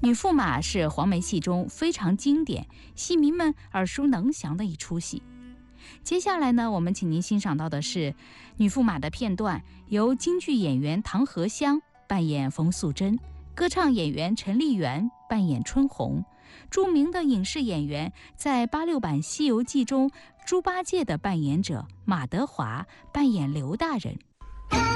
女驸马是黄梅戏中非常经典、戏迷们耳熟能详的一出戏。接下来呢，我们请您欣赏到的是女驸马的片段，由京剧演员唐荷香扮演冯素珍，歌唱演员陈丽媛扮演春红，著名的影视演员在86版《西游记》中猪八戒的扮演者马德华扮演刘大人。